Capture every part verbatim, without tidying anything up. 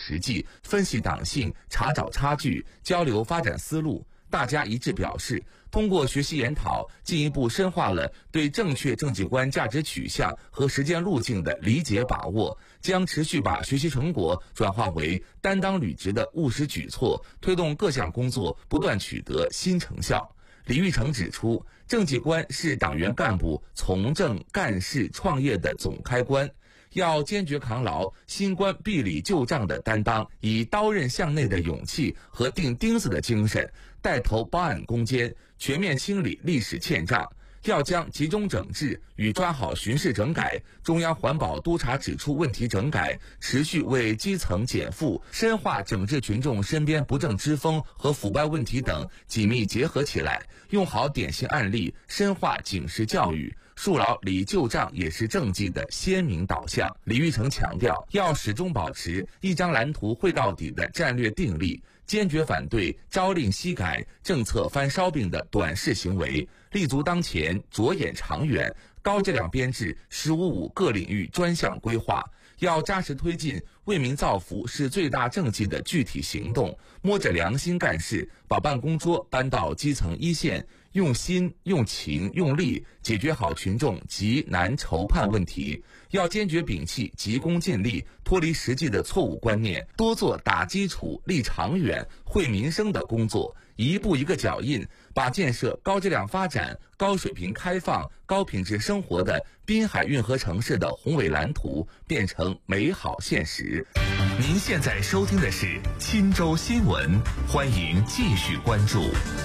实际，分析党性，查找差距，交流发展思路。大家一致表示，通过学习研讨，进一步深化了对正确政绩观价值取向和实践路径的理解把握，将持续把学习成果转化为担当履职的务实举措，推动各项工作不断取得新成效。李玉成指出，政绩观是党员干部从政干事创业的总开关，要坚决扛牢新官毕礼旧账的担当，以刀刃向内的勇气和钉钉子的精神，带头包案攻坚，全面清理历史欠账。要将集中整治与抓好巡视整改、中央环保督察指出问题整改，持续为基层减负，深化整治群众身边不正之风和腐败问题等紧密结合起来，用好典型案例，深化警示教育，树牢理旧账也是政绩的鲜明导向。李玉成强调，要始终保持一张蓝图绘到底的战略定力，坚决反对朝令夕改、政策翻烧饼的短视行为，立足当前，着眼长远，高质量编制“十五五”各领域专项规划。要扎实推进为民造福是最大政绩的具体行动，摸着良心干事，把办公桌搬到基层一线，用心、用情、用力解决好群众急难愁盼问题。要坚决摒弃急功近利、脱离实际的错误观念，多做打基础、立长远、惠民生的工作，一步一个脚印，把建设高质量发展、高水平开放、高品质生活的滨海运河城市的宏伟蓝图变成美好现实。 您现在收听的是钦州新闻，欢迎继续关注。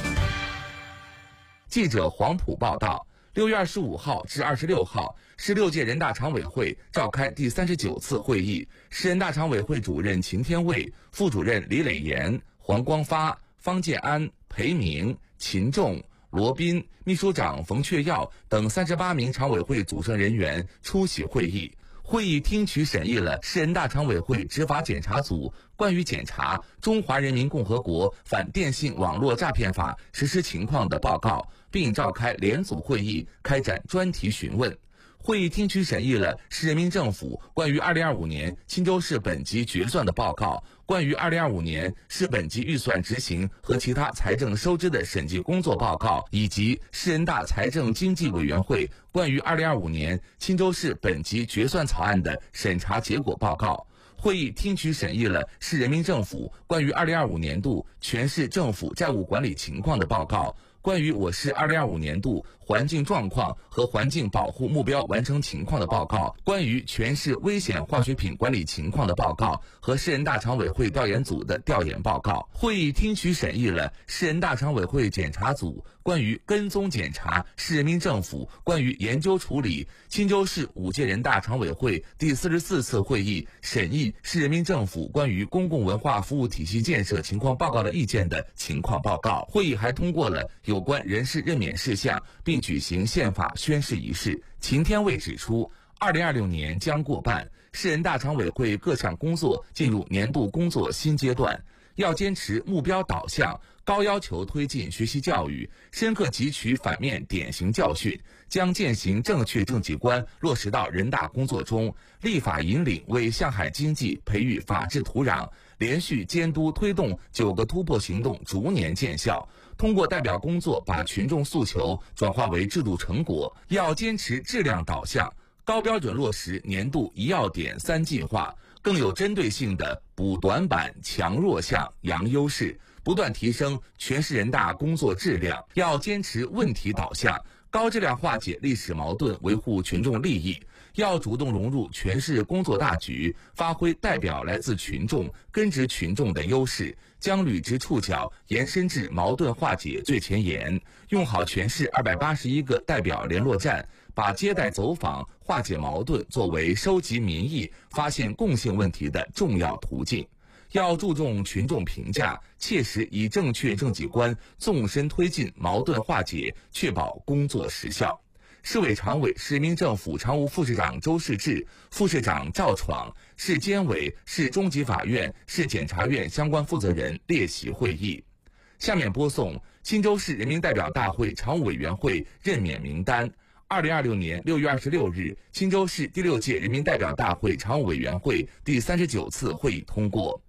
记者黄埔报道，六月二十五号至二十六号，十六届人大常委会召开第三十九次会议，市人大常委会主任秦天卫、副主任李磊岩、黄光发、方建安、裴明、秦仲、罗斌、秘书长冯确耀等三十八名常委会组成人员出席会议。会议听取审议了市人大常委会执法检查组关于检查《中华人民共和国反电信网络诈骗法》实施情况的报告，并召开联组会议，开展专题询问。会议听取审议了市人民政府关于二零二五年钦州市本级决算的报告，关于二零二五年市本级预算执行和其他财政收支的审计工作报告，以及市人大财政经济委员会关于二零二五年钦州市本级决算草案的审查结果报告。会议听取审议了市人民政府关于二零二五年度全市政府债务管理情况的报告，关于我市二零二五年度环境状况和环境保护目标完成情况的报告，关于全市危险化学品管理情况的报告和市人大常委会调研组的调研报告。会议听取审议了市人大常委会检查组关于跟踪检查市人民政府关于研究处理钦州市五届人大常委会第四十四次会议审议市人民政府关于公共文化服务体系建设情况报告的意见的情况报告。会议还通过了有关人事任免事项，并举行宪法宣誓仪式。秦天卫指出，二零二六年将过半，市人大常委会各项工作进入年度工作新阶段，要坚持目标导向，高要求推进学习教育，深刻汲取反面典型教训，将践行正确政绩观落实到人大工作中，立法引领为向海经济培育法治土壤，连续监督推动九个突破行动逐年见效，通过代表工作把群众诉求转化为制度成果。要坚持质量导向，高标准落实年度一要点三计划，更有针对性的补短板、强弱项、扬优势，不断提升全市人大工作质量。要坚持问题导向，高质量化解历史矛盾，维护群众利益。要主动融入全市工作大局，发挥代表来自群众、根植群众的优势，将履职触角延伸至矛盾化解最前沿，用好全市二百八十一个代表联络站，把接待走访、化解矛盾作为收集民意、发现共性问题的重要途径。要注重群众评价，切实以正确政绩观纵深推进矛盾化解，确保工作实效。市委常委、市人民政府常务副市长周世志、副市长赵闯、市监委、市中级法院、市检察院相关负责人列席会议。下面播送钦州市人民代表大会常务委员会任免名单。二零二六年六月二十六日，钦州市第六届人民代表大会常务委员会第三十九次会议通过。